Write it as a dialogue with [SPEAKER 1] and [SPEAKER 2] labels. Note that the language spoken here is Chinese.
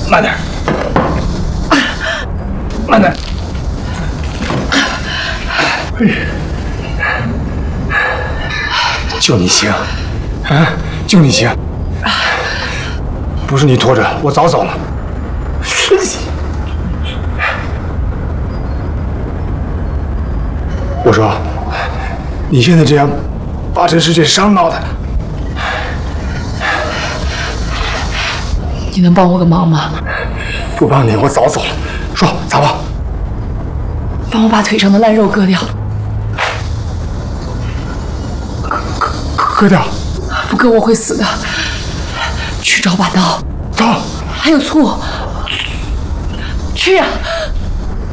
[SPEAKER 1] 慢点，慢点。就你行，啊，就你行。不是你拖着，我早走了。我说，你现在这样，八成是这伤闹的。
[SPEAKER 2] 你能帮我个忙吗？
[SPEAKER 1] 不帮你，我早走了。说咋办？
[SPEAKER 2] 帮我把腿上的烂肉割掉。
[SPEAKER 1] 割掉？
[SPEAKER 2] 不割我会死的。去找把刀。
[SPEAKER 1] 刀。
[SPEAKER 2] 还有醋。去呀！